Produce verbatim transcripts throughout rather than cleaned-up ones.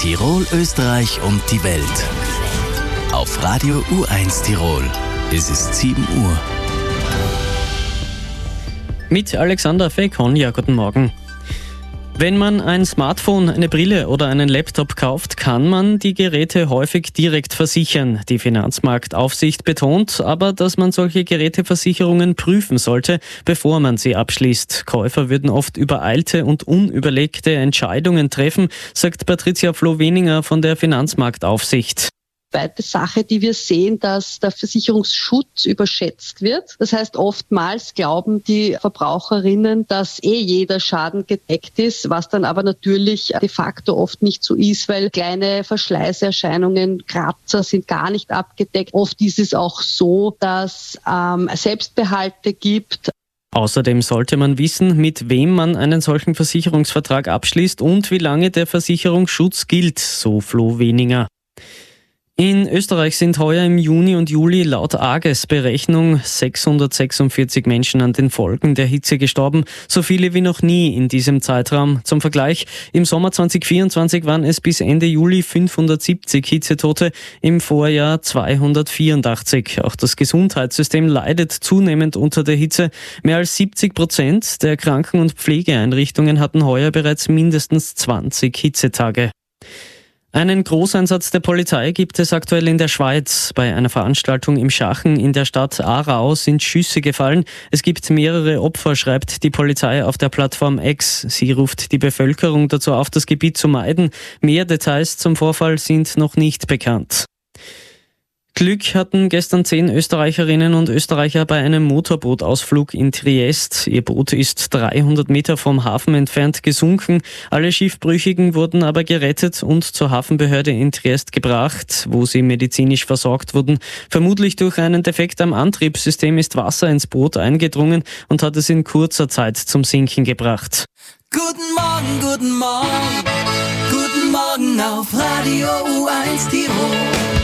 Tirol, Österreich und die Welt. Auf Radio U eins Tirol. Es ist sieben Uhr. Mit Alexander Fekonja, guten Morgen. Wenn man ein Smartphone, eine Brille oder einen Laptop kauft, kann man die Geräte häufig direkt versichern. Die Finanzmarktaufsicht betont aber, dass man solche Geräteversicherungen prüfen sollte, bevor man sie abschließt. Käufer würden oft übereilte und unüberlegte Entscheidungen treffen, sagt Patricia Floh-Weninger von der Finanzmarktaufsicht. Zweite Sache, die wir sehen, dass der Versicherungsschutz überschätzt wird. Das heißt, oftmals glauben die Verbraucherinnen, dass eh jeder Schaden gedeckt ist, was dann aber natürlich de facto oft nicht so ist, weil kleine Verschleißerscheinungen, Kratzer sind gar nicht abgedeckt. Oft ist es auch so, dass ähm, Selbstbehalte gibt. Außerdem sollte man wissen, mit wem man einen solchen Versicherungsvertrag abschließt und wie lange der Versicherungsschutz gilt, so Floh-Weninger. In Österreich sind heuer im Juni und Juli laut AGES-Berechnung sechshundertsechsundvierzig Menschen an den Folgen der Hitze gestorben, so viele wie noch nie in diesem Zeitraum. Zum Vergleich, im Sommer zweitausendvierundzwanzig waren es bis Ende Juli fünfhundertsiebzig Hitzetote, im Vorjahr zweihundertvierundachtzig. Auch das Gesundheitssystem leidet zunehmend unter der Hitze. Mehr als siebzig Prozent der Kranken- und Pflegeeinrichtungen hatten heuer bereits mindestens zwanzig Hitzetage. Einen Großeinsatz der Polizei gibt es aktuell in der Schweiz. Bei einer Veranstaltung im Schachen in der Stadt Aarau sind Schüsse gefallen. Es gibt mehrere Opfer, schreibt die Polizei auf der Plattform X. Sie ruft die Bevölkerung dazu auf, das Gebiet zu meiden. Mehr Details zum Vorfall sind noch nicht bekannt. Glück hatten gestern zehn Österreicherinnen und Österreicher bei einem Motorbootausflug in Triest. Ihr Boot ist dreihundert Meter vom Hafen entfernt gesunken. Alle Schiffbrüchigen wurden aber gerettet und zur Hafenbehörde in Triest gebracht, wo sie medizinisch versorgt wurden. Vermutlich durch einen Defekt am Antriebssystem ist Wasser ins Boot eingedrungen und hat es in kurzer Zeit zum Sinken gebracht. Guten Morgen, guten Morgen, guten Morgen auf Radio U eins Tirol.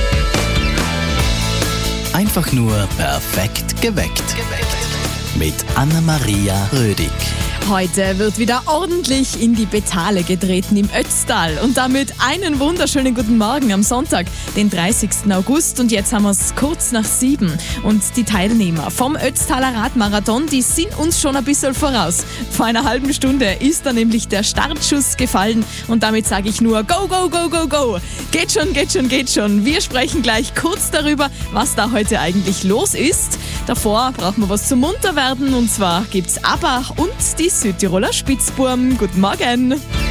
Einfach nur perfekt geweckt. Mit Anna-Maria Rödig. Heute wird wieder ordentlich in die Betale getreten im Ötztal und damit einen wunderschönen guten Morgen am Sonntag, den dreißigsten August, und jetzt haben wir es kurz nach sieben und die Teilnehmer vom Ötztaler Radmarathon, die sind uns schon ein bisschen voraus. Vor einer halben Stunde ist da nämlich der Startschuss gefallen und damit sage ich nur go, go, go, go, go. Geht schon, geht schon, geht schon. Wir sprechen gleich kurz darüber, was da heute eigentlich los ist. Davor brauchen wir was zum Munterwerden und zwar gibt's ABBA und die Südtiroler Spitzbuben. Guten Morgen!